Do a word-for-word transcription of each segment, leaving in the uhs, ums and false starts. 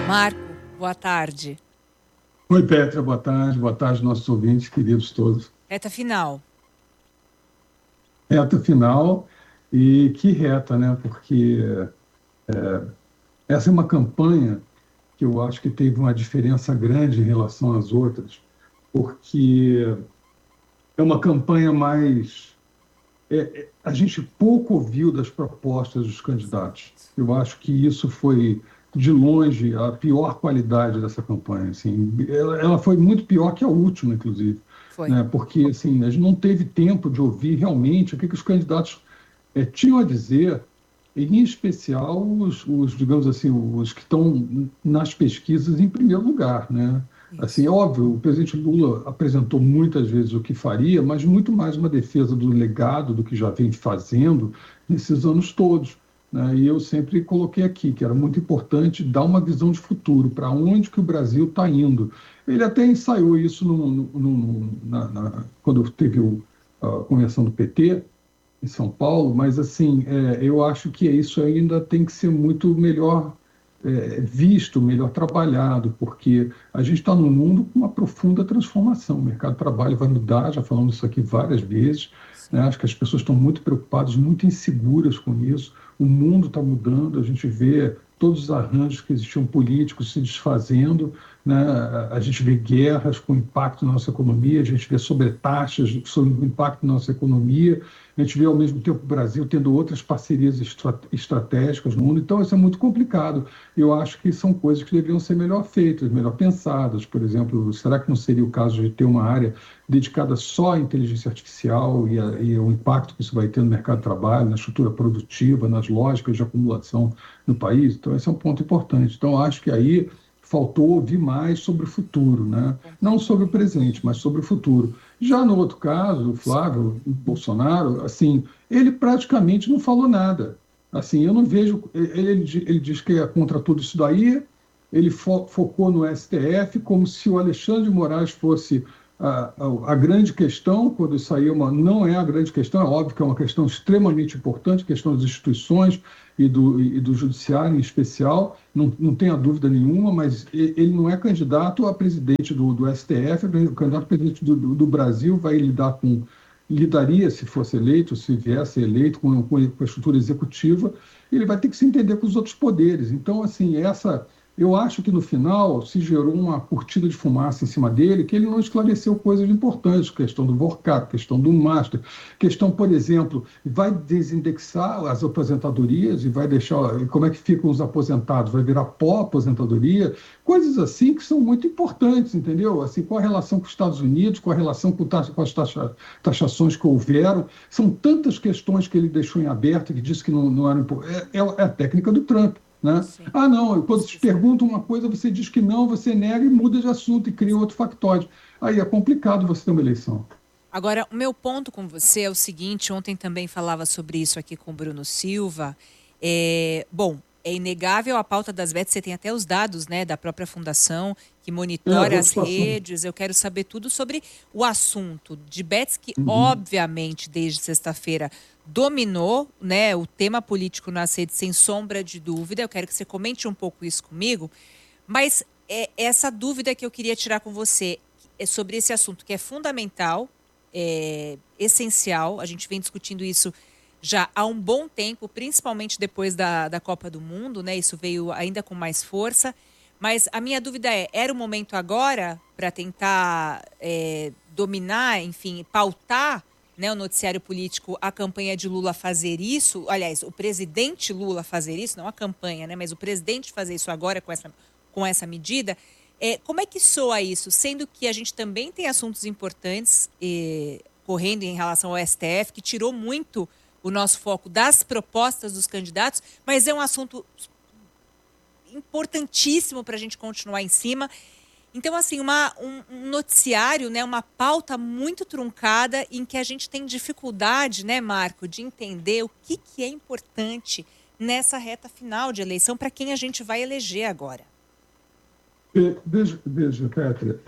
Marco, boa tarde. Oi, Petra, boa tarde. Boa tarde, nossos ouvintes, queridos todos. Reta final. Reta final, e que reta, né? Porque é, essa é uma campanha que eu acho que teve uma diferença grande em relação às outras, porque é uma campanha mais... É, é, a gente pouco ouviu das propostas dos candidatos. Eu acho que isso foi, de longe, a pior qualidade dessa campanha. Assim. Ela, ela foi muito pior que a última, inclusive. Foi. Né? Porque assim, a gente não teve tempo de ouvir realmente o que, que os candidatos é, tinham a dizer, e, em especial os, os, digamos assim, os que estão nas pesquisas em primeiro lugar, né? Assim, é óbvio, o presidente Lula apresentou muitas vezes o que faria, mas muito mais uma defesa do legado, do que já vem fazendo nesses anos todos. Né? E eu sempre coloquei aqui que era muito importante dar uma visão de futuro, para onde que o Brasil está indo. Ele até ensaiou isso no, no, no, na, na, quando teve o, a convenção do P T, em São Paulo, mas assim, é, eu acho que isso ainda tem que ser muito melhor é, visto, melhor trabalhado, porque a gente está num mundo com uma profunda transformação. O mercado de trabalho vai mudar, já falamos isso aqui várias vezes, né? Acho que as pessoas estão muito preocupadas, muito inseguras com isso. O mundo está mudando, a gente vê todos os arranjos que existiam políticos se desfazendo, né? A gente vê guerras com impacto na nossa economia, a gente vê sobretaxas sobre o impacto na nossa economia, a gente vê ao mesmo tempo o Brasil tendo outras parcerias estratégicas no mundo, então isso é muito complicado. Eu acho que são coisas que deveriam ser melhor feitas, melhor pensadas. Por exemplo, será que não seria o caso de ter uma área dedicada só à inteligência artificial e, a, e o impacto que isso vai ter no mercado de trabalho, na estrutura produtiva, nas lógicas de acumulação no país? Então esse é um ponto importante. Então acho que aí faltou ouvir mais sobre o futuro, né? Não sobre o presente, mas sobre o futuro. Já no outro caso, o Flávio Bolsonaro, assim, ele praticamente não falou nada. Assim, eu não vejo... Ele, ele diz que é contra tudo isso daí, ele fo, focou no S T F como se o Alexandre de Moraes fosse a, a, a grande questão, quando isso aí é uma, não é a grande questão, é óbvio que é uma questão extremamente importante, questão das instituições e do, e do judiciário em especial, não, não tenha dúvida nenhuma, mas ele não é candidato a presidente do, do S T F, o candidato a presidente do, do, do Brasil vai lidar com, lidaria, se fosse eleito, se viesse eleito, com, com a estrutura executiva, ele vai ter que se entender com os outros poderes. Então, assim, essa... Eu acho que, no final, se gerou uma cortina de fumaça em cima dele, que ele não esclareceu coisas importantes, questão do VORCAP, questão do Master, questão, por exemplo, vai desindexar as aposentadorias e vai deixar... Como é que ficam os aposentados? Vai virar pó-aposentadoria? Coisas assim que são muito importantes, entendeu? Assim, qual a relação com os Estados Unidos, qual a relação com, taxa, com as taxa, taxações que houveram. São tantas questões que ele deixou em aberto, que disse que não, não eram... É, é a técnica do Trump. Né? Ah, não, quando te perguntam uma coisa, você diz que não, você nega e muda de assunto e cria outro factóide. Aí é complicado você ter uma eleição. Agora, o meu ponto com você é o seguinte, ontem também falava sobre isso aqui com o Bruno Silva. É, bom, é inegável a pauta das bets, você tem até os dados, né, da própria fundação que monitora é, as redes. Eu quero saber tudo sobre o assunto de bets que, uhum. obviamente, desde sexta-feira dominou, né, o tema político nas redes, sem sombra de dúvida. Eu quero que você comente um pouco isso comigo, mas é essa dúvida que eu queria tirar com você é sobre esse assunto que é fundamental, é essencial. A gente vem discutindo isso já há um bom tempo, principalmente depois da, da Copa do Mundo, né? Isso veio ainda com mais força. Mas a minha dúvida é, era o momento agora para tentar é, dominar, enfim, pautar, né, o noticiário político, a campanha de Lula fazer isso? Aliás, o presidente Lula fazer isso, não a campanha, né, mas o presidente fazer isso agora com essa, com essa medida. É, como é que soa isso? Sendo que a gente também tem assuntos importantes eh, correndo em relação ao S T F, que tirou muito o nosso foco das propostas dos candidatos, mas é um assunto importantíssimo para a gente continuar em cima. Então, assim, uma, um, um noticiário, né, uma pauta muito truncada em que a gente tem dificuldade, né, Marco, de entender o que, que é importante nessa reta final de eleição para quem a gente vai eleger agora. Veja, veja Petra,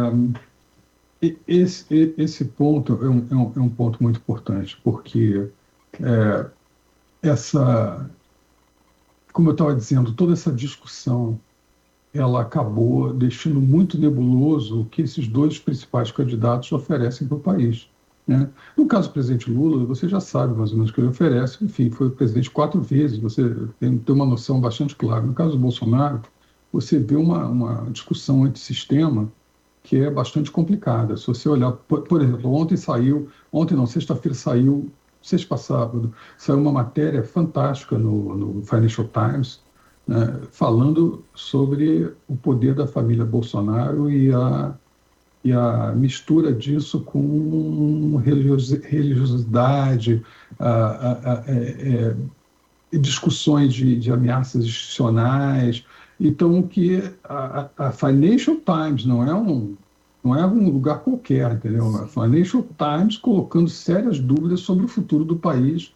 é, esse, esse ponto é um, é, um, é um ponto muito importante, porque é, essa, como eu estava dizendo, toda essa discussão ela acabou deixando muito nebuloso o que esses dois principais candidatos oferecem para o país, né? No caso do presidente Lula, você já sabe mais ou menos o que ele oferece. Enfim, foi presidente quatro vezes, você tem, tem uma noção bastante clara. No caso do Bolsonaro, você vê uma, uma discussão antissistema que é bastante complicada. Se você olhar, por, por exemplo, ontem saiu, ontem não, sexta-feira saiu, sexta passada, saiu uma matéria fantástica no, no Financial Times, né, falando sobre o poder da família Bolsonaro e a, e a mistura disso com religiosidade, a, a, a, é, é, discussões de, de ameaças institucionais. Então, que a, a Financial Times não é um não é um lugar qualquer, entendeu? A Financial Times colocando sérias dúvidas sobre o futuro do país,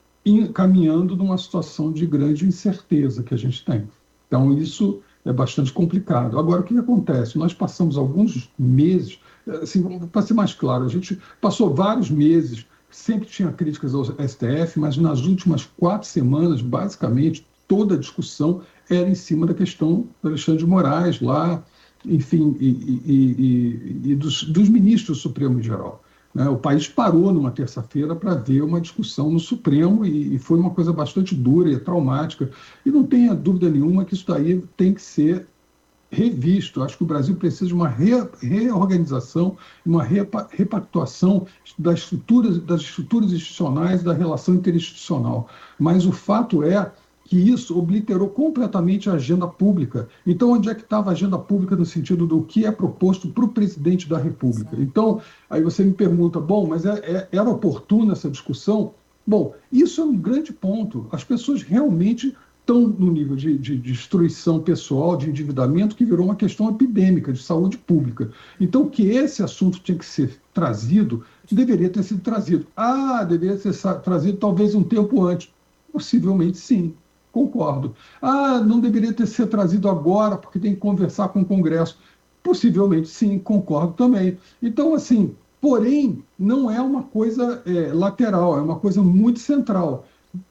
caminhando numa situação de grande incerteza que a gente tem. Então, isso é bastante complicado. Agora, o que acontece? Nós passamos alguns meses, assim, para ser mais claro, a gente passou vários meses, sempre tinha críticas ao S T F, mas nas últimas quatro semanas, basicamente, toda a discussão era em cima da questão do Alexandre de Moraes, lá, enfim, e, e, e, e dos, dos ministros do Supremo em geral. O país parou numa terça-feira para ver uma discussão no Supremo e foi uma coisa bastante dura e traumática. E não tenha dúvida nenhuma que isso daí tem que ser revisto. Acho que o Brasil precisa de uma re, reorganização, uma repa, repactuação das estruturas, das estruturas institucionais, da relação interinstitucional. Mas o fato é que isso obliterou completamente a agenda pública. Então, onde é que estava a agenda pública no sentido do que é proposto para o presidente da República? Então, aí você me pergunta, bom, mas é, é, era oportuna essa discussão? Bom, isso é um grande ponto. As pessoas realmente estão no nível de, de destruição pessoal, de endividamento, que virou uma questão epidêmica de saúde pública. Então, que esse assunto tinha que ser trazido, deveria ter sido trazido. Ah, deveria ser trazido talvez um tempo antes. Possivelmente, sim. Concordo. Ah, não deveria ter sido trazido agora, porque tem que conversar com o Congresso. Possivelmente, sim, concordo também. Então, assim, porém, não é uma coisa é, lateral, é uma coisa muito central.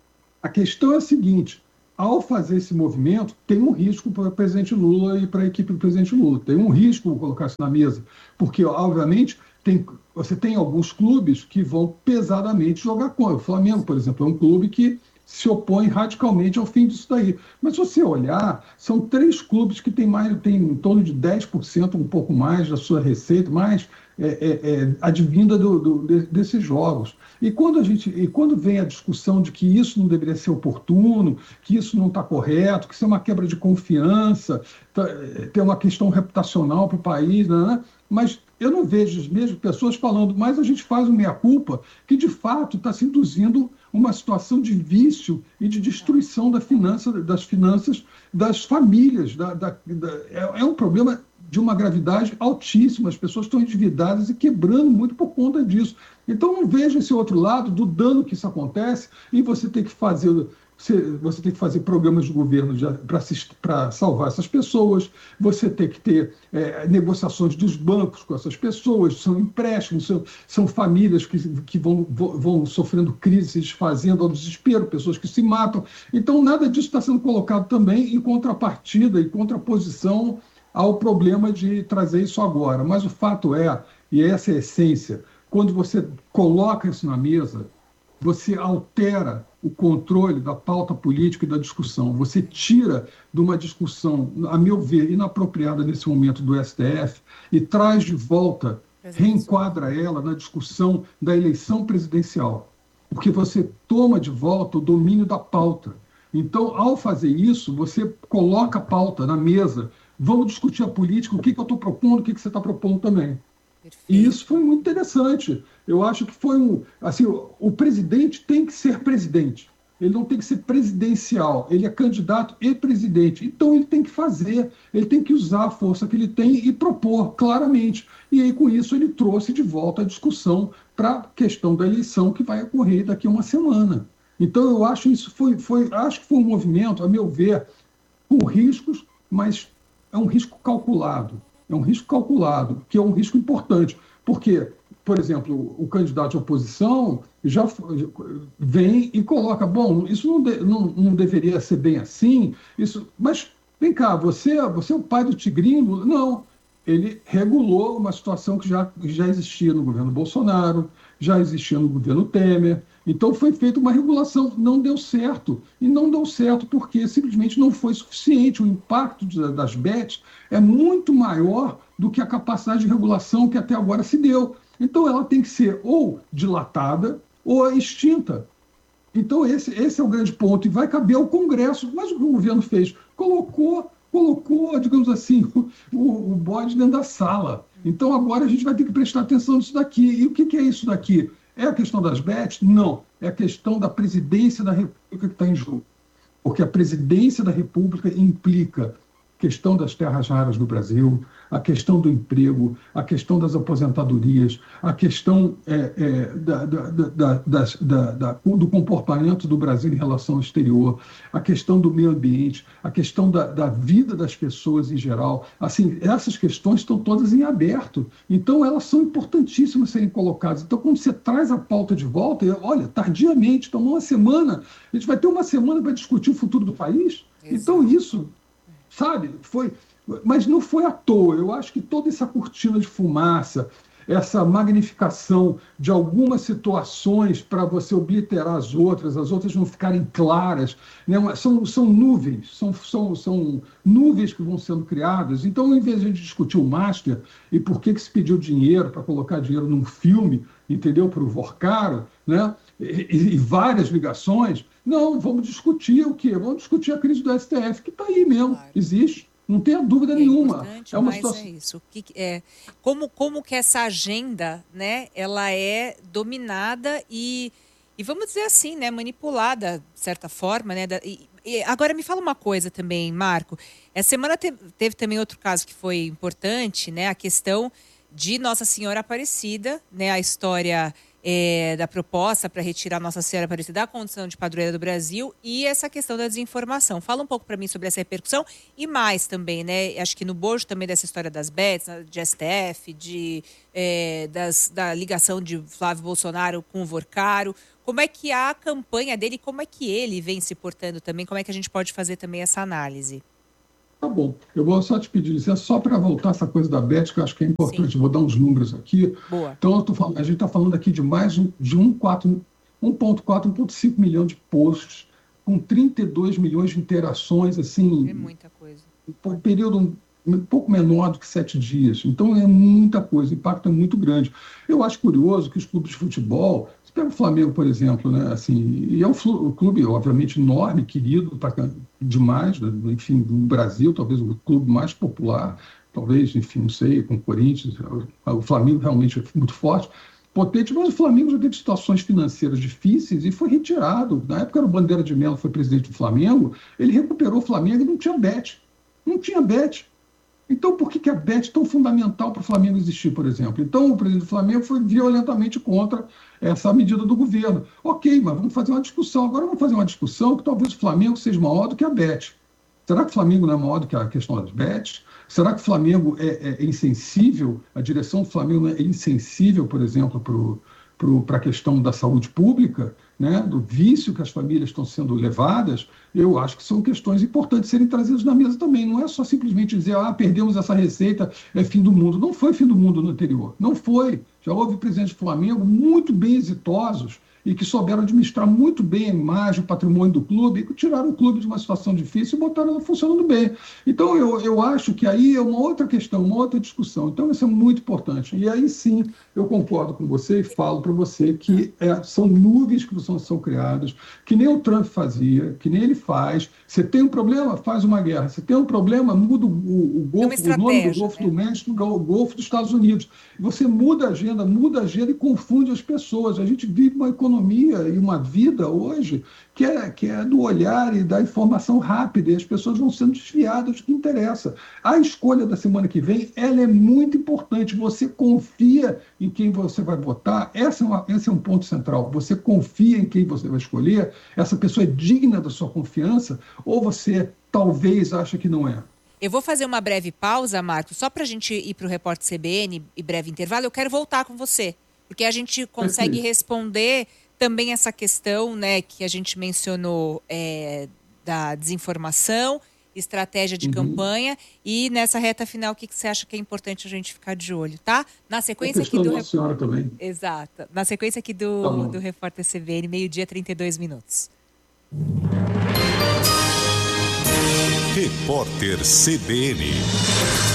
A questão é a seguinte: ao fazer esse movimento, tem um risco para o presidente Lula e para a equipe do presidente Lula. Tem um risco colocar isso na mesa, porque, obviamente, tem, você tem alguns clubes que vão pesadamente jogar contra. O Flamengo, por exemplo, é um clube que se opõe radicalmente ao fim disso daí. Mas se você olhar, são três clubes que têm mais, têm em torno de dez por cento, um pouco mais da sua receita, mais é, é, é, advinda do, do, de, desses jogos. E quando, a gente, e quando vem a discussão de que isso não deveria ser oportuno, que isso não está correto, que isso é uma quebra de confiança, tá, tem uma questão reputacional para o país, né? Mas eu não vejo as mesmas pessoas falando, mas a gente faz uma meia-culpa que, de fato, está se induzindo uma situação de vício e de destruição da finança, das finanças das famílias. Da, da, da, é, é um problema de uma gravidade altíssima. As pessoas estão endividadas e quebrando muito por conta disso. Então, não vejo esse outro lado do dano que isso acontece e você tem que fazer... Você, você tem que fazer programas de governo para salvar essas pessoas, você tem que ter é, negociações dos bancos com essas pessoas, são empréstimos, são, são famílias que, que vão, vão sofrendo crise, se desfazendo ao desespero, pessoas que se matam. Então, nada disso está sendo colocado também em contrapartida e contraposição ao problema de trazer isso agora. Mas o fato é, e essa é a essência, quando você coloca isso na mesa, você altera o controle da pauta política e da discussão. Você tira de uma discussão, a meu ver, inapropriada nesse momento do S T F e traz de volta, reenquadra ela na discussão da eleição presidencial. Porque você toma de volta o domínio da pauta. Então, ao fazer isso, você coloca a pauta na mesa. Vamos discutir a política, o que, que eu estou propondo, o que, que você está propondo também. Perfeito. E isso foi muito interessante. Eu acho que foi um... Assim, o, o presidente tem que ser presidente. Ele não tem que ser presidencial. Ele é candidato e presidente. Então, ele tem que fazer. Ele tem que usar a força que ele tem e propor claramente. E aí, com isso, ele trouxe de volta a discussão para a questão da eleição que vai ocorrer daqui a uma semana. Então, eu acho isso foi, foi, acho que foi um movimento, a meu ver, com riscos, mas é um risco calculado. É um risco calculado, que é um risco importante. Porque, por exemplo, o candidato de oposição já vem e coloca, bom, isso não, de, não, não deveria ser bem assim, isso, mas Vem cá, você, você é o pai do Tigrinho? Não. Ele regulou uma situação que já, já existia no governo Bolsonaro, já existia no governo Temer. Então foi feita uma regulação, não deu certo. E não deu certo porque simplesmente não foi suficiente. O impacto de- das bets é muito maior do que a capacidade de regulação que até agora se deu. Então ela tem que ser ou dilatada ou extinta. Então, esse, esse é o grande ponto. E vai caber ao Congresso. Mas o que o governo fez? Colocou, colocou, digamos assim, o, o, o bode dentro da sala. Então, agora a gente vai ter que prestar atenção nisso daqui. E o que, que é isso daqui? É a questão das bets? Não. É a questão da presidência da República que está em jogo. Porque a presidência da República implica a questão das terras raras no Brasil, a questão do emprego, a questão das aposentadorias, a questão é, é, da, da, da, das- da- da- do comportamento do Brasil em relação ao exterior, a questão do meio ambiente, a questão da, da vida das pessoas em geral. Assim, essas questões estão todas em aberto. Então, elas são importantíssimas serem colocadas. Então, quando você traz a pauta de volta, e, olha, tardiamente, tomou uma semana, a gente vai ter uma semana para discutir o futuro do país. Então, Exato. isso, sabe, foi. Mas não foi à toa. Eu acho que toda essa cortina de fumaça, essa magnificação de algumas situações para você obliterar as outras, as outras não ficarem claras, né? São, são nuvens, são, são, são nuvens que vão sendo criadas. Então, em vez de a gente discutir o master e por que, que se pediu dinheiro para colocar dinheiro num filme, entendeu? Para o Vorcaro, né? E, e- e várias ligações, não, vamos discutir o quê? Vamos discutir a crise do S T F, que está aí mesmo, Claro. existe, não tenha dúvida E é nenhuma. importante, É uma mas é situação. isso. O que que- é, como, como que essa agenda, né, ela é dominada e, e vamos dizer assim, né, manipulada de certa forma, né? da- e- e agora me fala uma coisa também, Marco. Essa semana te- teve também outro caso que foi importante, né? A questão de Nossa Senhora Aparecida, né? A história é, da proposta para retirar Nossa Senhora Aparecida da condição de padroeira do Brasil e essa questão da desinformação. Fala um pouco para mim sobre essa repercussão e mais também, né? Acho que no bojo também dessa história das bets, né, de S T F, de, é, das- da ligação de Flávio Bolsonaro com o Vorcaro. Como é que a campanha dele, como é que ele vem se portando também? Como é que a gente pode fazer também essa análise? Tá bom, eu vou só te pedir licença, só para voltar essa coisa da Beth, que eu acho que é Sim, importante, eu vou dar uns números aqui. boa. Então, eu tô falando, a gente está falando aqui de mais um- de um vírgula quatro, um ponto quatro, um ponto cinco milhão de posts, com trinta e dois milhões de interações, É assim, muita coisa. por um período um um pouco menor do que sete dias. Então, é muita coisa, o impacto é muito grande. Eu acho curioso que os clubes de futebol, você pega o Flamengo, por exemplo, né, assim, e é um flu- um clube, obviamente, enorme, querido pra ca- demais, né, enfim, do Brasil, talvez o clube mais popular, talvez, enfim, não sei, com o Corinthians, o o Flamengo realmente é muito forte, potente, mas o Flamengo já teve situações financeiras difíceis e foi retirado. Na época, era o Bandeira de Mello, foi presidente do Flamengo, ele recuperou o Flamengo e não tinha bet. Não tinha bet. Então, por que, que a Bet é tão fundamental para o Flamengo existir, por exemplo? Então, o presidente do Flamengo foi violentamente contra essa medida do governo. Ok, mas vamos fazer uma discussão. Agora vamos fazer uma discussão que talvez o Flamengo seja maior do que a Bet. Será que o Flamengo não é maior do que a questão das bets? Será que o Flamengo é, é insensível, a direção do Flamengo é insensível, por exemplo, para a questão da saúde pública, né, do vício que as famílias estão sendo levadas? Eu acho que são questões importantes serem trazidas na mesa também. Não é só simplesmente dizer, ah, perdemos essa receita, é fim do mundo. Não foi fim do mundo no anterior. Não foi. Já houve presidentes do Flamengo muito bem exitosos e que souberam administrar muito bem a imagem, o patrimônio do clube, e que tiraram o clube de uma situação difícil e botaram ela funcionando bem. Então, eu, eu acho que aí é uma outra questão, uma outra discussão. Então, isso é muito importante. E aí, sim, eu concordo com você e falo para você que é, são nuvens que são, são criadas, que nem o Trump fazia, que nem ele faz. Você tem um problema, faz uma guerra. Você tem um problema, muda o, o, o, É uma golfo, o nome do estratégia, Golfo né? do México, o Golfo dos Estados Unidos. Você muda a agenda, muda a agenda e confunde as pessoas. A gente vive uma economia e uma vida hoje que é, que é do olhar e da informação rápida, e as pessoas vão sendo desviadas do que interessa. A escolha da semana que vem, ela é muito importante. Você confia em quem você vai votar? Essa é uma, esse é um ponto central. Você confia em quem você vai escolher? Essa pessoa é digna da sua confiança? Ou você talvez acha que não é? Eu vou fazer uma breve pausa, Marcos, só para a gente ir para o Repórter C B N e breve intervalo. Eu quero voltar com você, porque a gente consegue Perfeito. responder também essa questão, né, que a gente mencionou é, da desinformação estratégia de Uhum. campanha. E nessa reta final, o que, que você acha que é importante a gente ficar de olho, tá? Na sequência aqui do... Nossa Senhora também. Exato. Na sequência aqui do, Tá do Repórter C B N, meio-dia, trinta e dois minutos. Repórter C B N.